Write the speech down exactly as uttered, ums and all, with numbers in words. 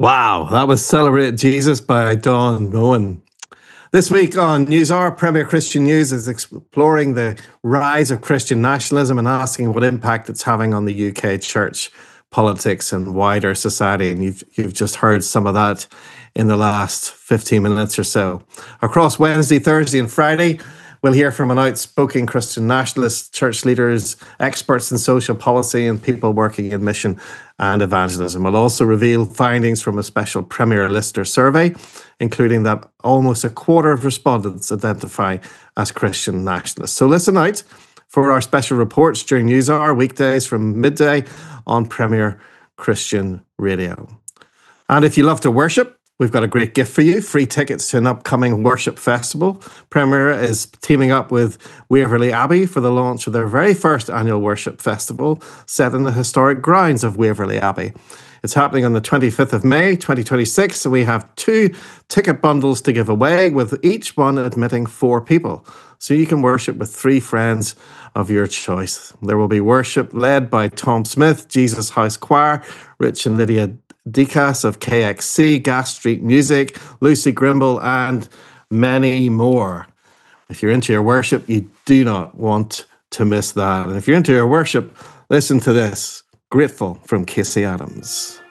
Wow, that was Celebrate Jesus by Don Owen. This week on News Hour, Premier Christian News is exploring the rise of Christian nationalism and asking what impact it's having on the U K church, politics and wider society. And you've, you've just heard some of that in the last fifteen minutes or so. Across Wednesday, Thursday and Friday, we'll hear from an outspoken Christian nationalist, church leaders, experts in social policy and people working in mission and evangelism. We'll also reveal findings from a special Premier Lister survey, including that almost a quarter of respondents identify as Christian nationalists. So listen out for our special reports during News Hour, weekdays from midday on Premier Christian Radio. And if you love to worship, we've got a great gift for you, free tickets to an upcoming worship festival. Premier is teaming up with Waverley Abbey for the launch of their very first annual worship festival, set in the historic grounds of Waverley Abbey. It's happening on the twenty-fifth of May, twenty twenty-six, and we have two ticket bundles to give away, with each one admitting four people. So you can worship with three friends of your choice. There will be worship led by Tom Smith, Jesus House Choir, Rich and Lydia Decas of K X C, Gas Street Music, Lucy Grimble, and many more. If you're into your worship, you do not want to miss that. And if you're into your worship, listen to this. Grateful from Casey Adams.